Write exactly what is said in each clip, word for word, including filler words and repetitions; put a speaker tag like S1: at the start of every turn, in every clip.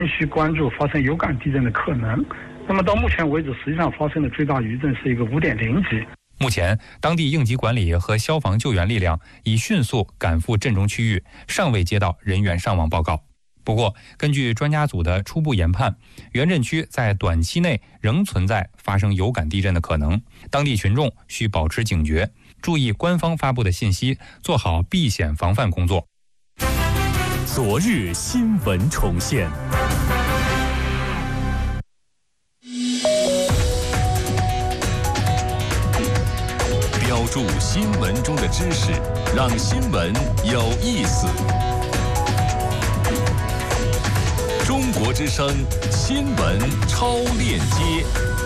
S1: 继续关注发生有感地震的可能。那么到目前为止，实际上发生的最大余震是一个五点零级。
S2: 目前，当地应急管理和消防救援力量已迅速赶赴震中区域，尚未接到人员伤亡报告。不过，根据专家组的初步研判，原震区在短期内仍存在发生有感地震的可能，当地群众需保持警觉，注意官方发布的信息，做好避险防范工作。
S3: 昨日新闻重现。标注新闻中的知识，让新闻有意思。中国之声新闻超链接。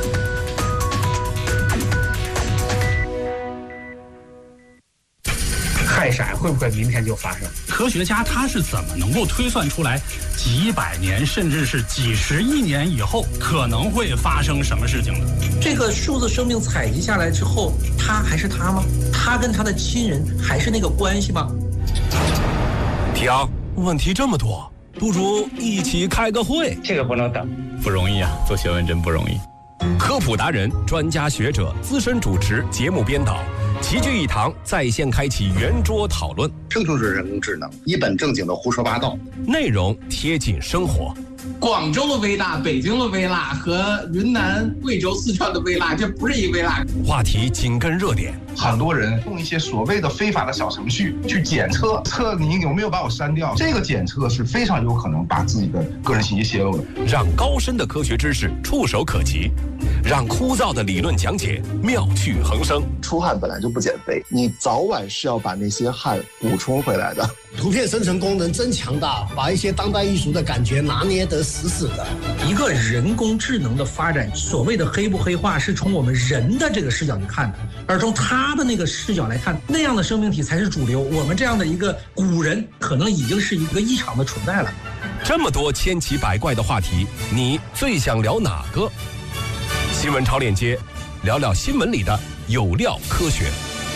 S4: 氦闪会不会明天就发生？
S5: 科学家他是怎么能够推算出来几百年甚至是几十亿年以后可能会发生什么事情的？
S4: 这个数字生命采集下来之后，他还是他吗？他跟他的亲人还是那个关系吗？
S3: 提昂，问题这么多，不如一起开个会。
S6: 这个不能等，
S3: 不容易啊，做学问真不容易。科普达人、专家学者、资深主持、节目编导齐聚一堂，在线开启圆桌讨论。
S7: 这就是人工智能，一本正经的胡说八道，
S3: 内容贴近生活。
S8: 广州的微辣、北京的微辣和云南、贵州、四川的微辣，这不是一微辣。
S3: 话题紧跟热点，
S9: 很多人用一些所谓的非法的小程序去检测，测你有没有把我删掉。这个检测是非常有可能把自己的个人信息泄露的。
S3: 让高深的科学知识触手可及，让枯燥的理论讲解妙趣横生。
S10: 出汗本来就不减肥，你早晚是要把那些汗补充回来的。
S11: 图片生成功能真强大，把一些当代艺术的感觉拿捏得死死的。
S4: 一个人工智能的发展，所谓的黑不黑化，是从我们人的这个视角去看的，而从他的那个视角来看，那样的生命体才是主流。我们这样的一个古人，可能已经是一个异常的存在了。
S3: 这么多千奇百怪的话题，你最想聊哪个？新闻超链接，聊聊新闻里的有料科学。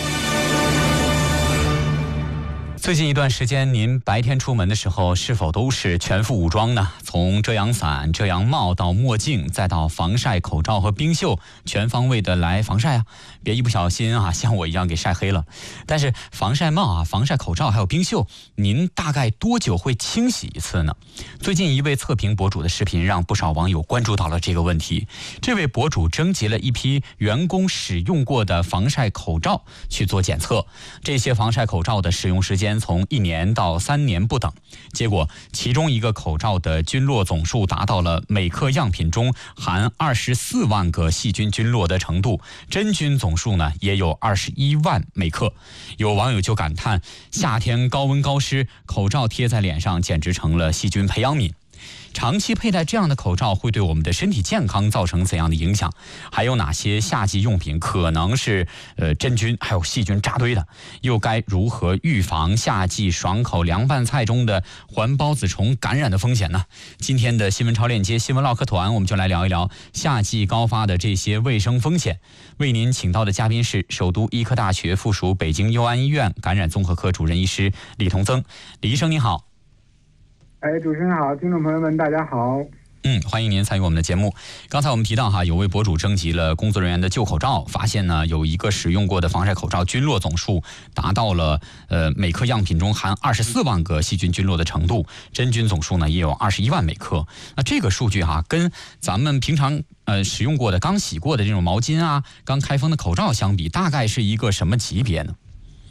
S12: 最近一段时间，您白天出门的时候是否都是全副武装呢？从遮阳伞、遮阳帽到墨镜，再到防晒口罩和冰袖，全方位的来防晒啊！别一不小心啊，像我一样给晒黑了。但是防晒帽啊、防晒口罩还有冰袖，您大概多久会清洗一次呢？最近一位测评博主的视频让不少网友关注到了这个问题。这位博主征集了一批员工使用过的防晒口罩去做检测，这些防晒口罩的使用时间从一年到三年不等，结果其中一个口罩的菌落总数达到了每克样品中含二十四万个细菌菌落的程度，真菌总数呢也有二十一万每克。有网友就感叹，夏天高温高湿，口罩贴在脸上简直成了细菌培养皿。长期佩戴这样的口罩会对我们的身体健康造成怎样的影响？还有哪些夏季用品可能是呃真菌还有细菌扎堆的？又该如何预防夏季爽口凉拌菜中的环孢子虫感染的风险呢？今天的新闻超链接新闻唠嗑团，我们就来聊一聊夏季高发的这些卫生风险。为您请到的嘉宾是首都医科大学附属北京佑安医院感染综合科主任医师李同增。李医生你好。
S13: 哎，主持人好，听众朋友们大家好。
S12: 嗯，欢迎您参与我们的节目。刚才我们提到哈，有位博主征集了工作人员的旧口罩，发现呢有一个使用过的防晒口罩菌落总数达到了呃每克样品中含二十四万个细菌菌落的程度，真菌总数呢也有二十一万每克。那这个数据哈，跟咱们平常呃使用过的刚洗过的这种毛巾啊、刚开封的口罩相比，大概是一个什么级别呢？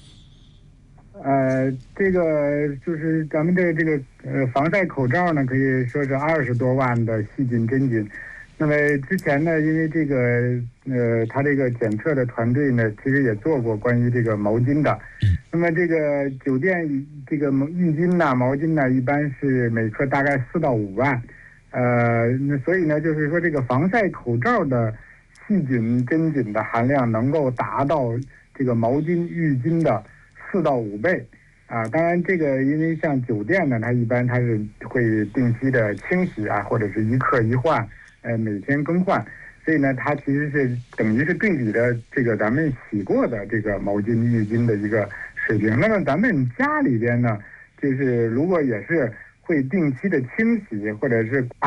S13: 呃，这个就是咱们的这个呃防晒口罩呢，可以说是二十多万的细菌真菌。那么之前呢，因为这个呃，他这个检测的团队呢，其实也做过关于这个毛巾的。那么这个酒店这个浴巾呐、毛巾呢，一般是每克大概四到五万。呃，那所以呢，就是说这个防晒口罩的细菌真菌的含量能够达到这个毛巾、浴巾的四到五倍啊，当然这个因为像酒店呢，它一般它是会定期的清洗啊，或者是一客一换，呃，每天更换，所以呢，它其实是等于是对比的这个咱们洗过的这个毛巾、浴巾的一个水平。那么咱们家里边呢，就是如果也是会定期的清洗或者是